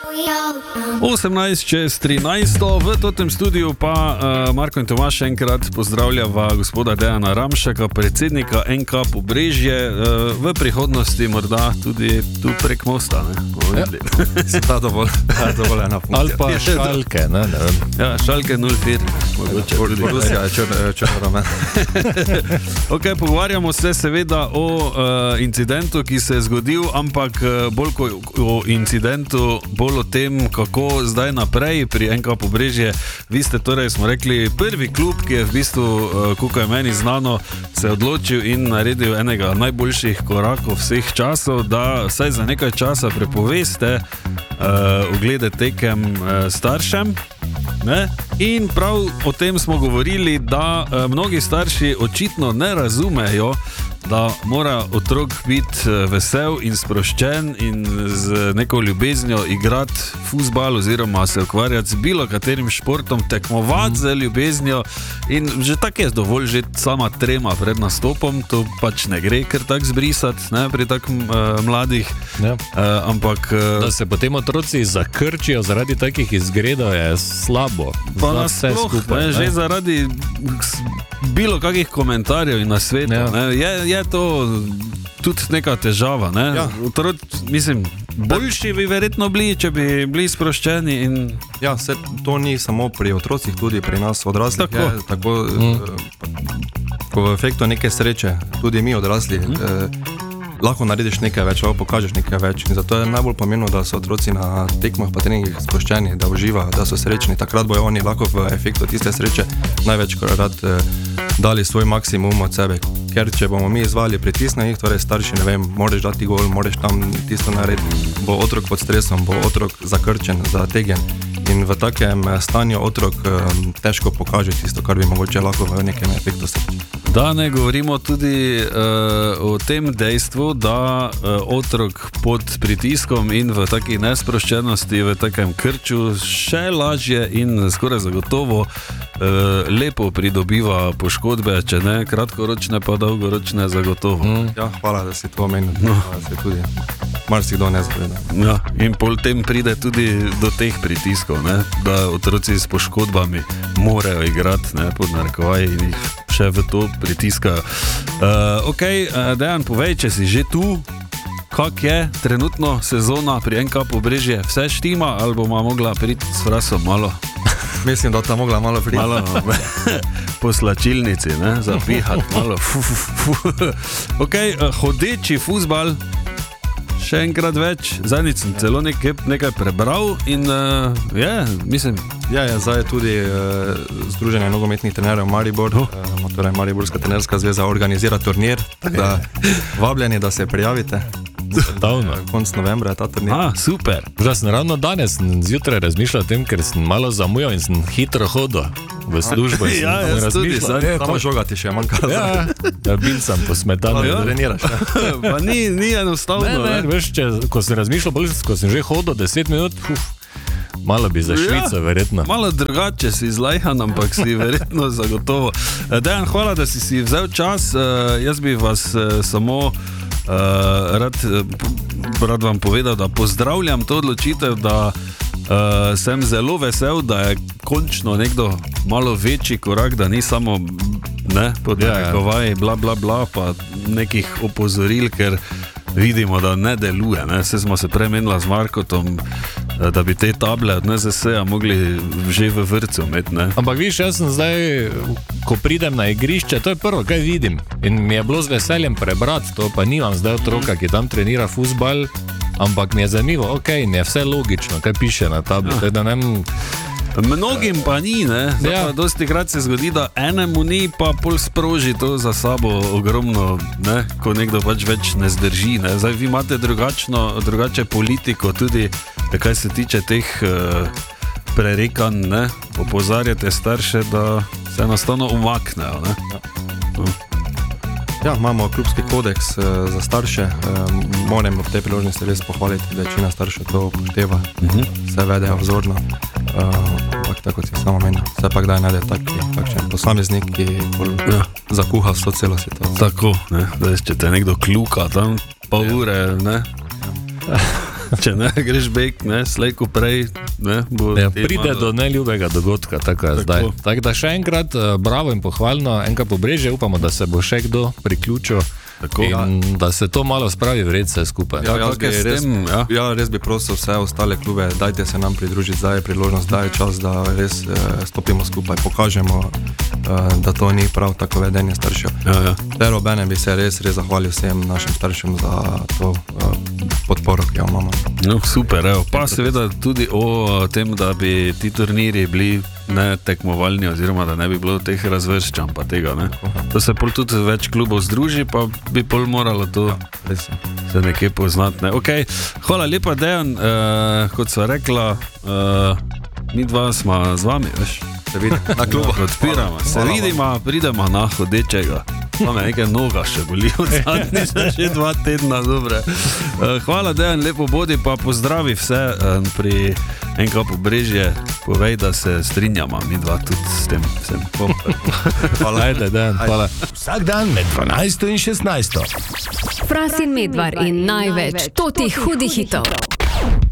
18:13, v totem studiu pa Marko in Tomaš enkrat pozdravljava gospoda Dejana Ramšaka, predsednika NK Pobrežje, v prihodnosti morda tudi tu prek mosta, ne? Ta dovoljena funkcija. Ali pa Šalke, ne vem. Ja, Šalke 04. Rusija je črno. Ok, pogovarjamo se seveda o incidentu, ki se je zgodil, ampak bolj kot o incidentu, bolj o tem, kako zdaj naprej pri NK Pobrežje. Vi ste torej, smo rekli, prvi klub, ki je v bistvu, koliko je meni znano, se odločil in naredil enega najboljših korakov vseh časov, da vsaj za nekaj časa prepoveste oglede tekem staršem. Ne? In prav o tem smo govorili, da mnogi starši očitno ne razumejo, da mora otrok biti vesel in sproščen in z neko ljubeznijo igrati fuzbal oziroma se ukvarjati z bilo katerim športom, tekmovati z ljubeznijo in že tako je dovolj že sama trema pred nastopom, to pač ne gre kar tak zbrisati, ne, pri tak mladih, Ja. Ampak Da se potem otroci zakrčijo zaradi takih izgredov je slabo. pa Za nas vse sploh, skupaj, ne, že zaradi bilo kakih komentarjev in na svetu, Ja. ne, je to tudi neka težava, ne? Ja. Mislim, boljši bi verjetno bili, če bi bili sproščeni in Ja, to ni samo pri otrocih, tudi pri nas odraslih. Tako. Je, tako ko v efektu neke sreče, tudi mi odrasli, lahko narediš nekaj več, lahko pokažeš nekaj več. In zato je najbolj pomembno, da so otroci na tekmah pa treningih sproščeni, da uživajo, da so srečni. Takrat bojo oni lahko v efektu tiste sreče največkrat dali svoj maksimum od sebe. Ker če bomo mi izvali pritisk na njih, torej starši, ne vem, moraš dati gol, moraš tam tisto narediti, bo otrok pod stresom, bo otrok zakrčen, zategnjen. In v takem stanju otrok težko pokaže tisto, kar bi mogoče lahko v nekem efektu sreče. da ne govorimo tudi o tem dejstvu, da otrok pod pritiskom in v taki nesproščenosti, v takem krču še lažje in skoraj zagotovo lepo pridobiva poškodbe, če ne kratkoročne, pa dolgoročne zagotovo. Ja, hvala, da si to omenil, da se tudi marsikdo ne zaveda. Ja, in pol tem pride tudi do teh pritiskov, ne? Da otroci s poškodbami morajo igrati, ne, pod narekovaji in jih še v to pritiskajo. Ok, Dejan, povej, če si že tu, kak je trenutno sezona pri NK Pobrežje? Vse štima ali bomo mogla priti s frasom malo? Mislim, da ta mogla malo priti. Malo po slačilnici, ne, zapihati malo. Ok, hodeči fuzbal, še enkrat več, zadnjič sem celo nekaj prebral in mislim, Ja, zdaj tudi Združenje nogometnih trenerjev Maribor, torej Mariborska trenerska zveza organizira turnir, tako da vabljeni, da se prijavite. Davno. Konec novembra je ta turnir. Super. Že sem ravno danes zjutraj razmišljal o tem, ker sem malo zamujal in sem hitro hodil v službo. In sem Ja, jaz tudi, razmišljal, Samo žogati še manjka. Ja, bil sem posmetan. Da treniraš. Pa ni enostavno, Ne, veš, ko sem razmišljal, ko sem že hodil 10 minut, malo bi za Švico, verjetno. Malo drugače si zlajhan, ampak si verjetno zagotovo. Dejan, hvala, da si vzel čas. Jaz bi vas samo rad vam povedal, da pozdravljam to odločitev, da sem zelo vesel, da je končno nekdo malo večji korak, da ni samo pod narekovaji bla bla bla pa nekih opozoril, ker vidimo, da ne deluje. Vse smo se premenila z Markotom, da bi te table od NZS-a mogli že v vrtcu imeti. Ampak viš, jaz sem zdaj, ko pridem na igrišče, to je prvo, kaj vidim. In mi je bilo z veseljem prebrati to, pa nimam zdaj otroka, ki tam trenira fuzbal, ampak mi je zanimivo, ok, mi je vse logično, kaj piše na tabli. Mnogim pa ni, ne? Ja. Dosti krat se zgodi, da enemu ni, pa pol sproži to za sabo ogromno, ne? Ko nekdo pač več ne zdrži. Ne? Zdaj vi imate drugače politiko tudi, kaj se tiče teh prerekanj, ne? Opozarjate starše, da se enostavno umaknejo. Ne? Ja, imamo klubski kodeks za starše. Moram ob tej priložnosti res pohvaliti, da večina staršev to upošteva. Se vedejo vzorno. Ampak tako si samo meni. Vse pa kdaj najde takšen posameznik, ki zakuha vso celo situacijo. Tako, ne? Če te nekdo kljuka tam pol ure, ne? Če ne greš bek, ne, slejko prej, ne, bo Ja, pride do neljubega dogodka, tako je zdaj. Tako da še enkrat bravo in pohvalno, enka Pobrežje, upamo, da se bo še kdo priključil in da se to malo spravi v red vse skupaj. Res bi prosil vse ostale klube, dajte se nam pridružiti, zdaj je priložnost, zdaj je čas, da res stopimo skupaj, pokažemo, da to ni prav tako vedenje staršev. Ter obenem bi se res zahvalil vsem našim staršem za to podporo, ki jo imamo. No, super, evo. Pa seveda tudi o tem, da bi ti turniri bili ne tekmovalni oziroma da ne bi bilo teh razvrščanj pa tega, ne. To se pol tudi več klubov združi, pa bi pol moralo to se nekje poznati, ne. Ok, hvala lepa, Dejan, kot sva rekla, mi dva smo z vami, veš. Se vidi, na klubu. Odpiramo, se vidimo, pridemo na hodečega. Pa me nekaj noga še boli od zadnjič, že 2 tedna, dobre. Hvala, Dejan, lepo bodi, pa pozdravi vse pri NK Pobrežje. Povej, da se strinjamo, mi dva tudi s tem vsem. Hvala, ajde, Dejan, hvala. Vsak dan med 12 in 16. Fras in Medvar in največ totih hudih hitov.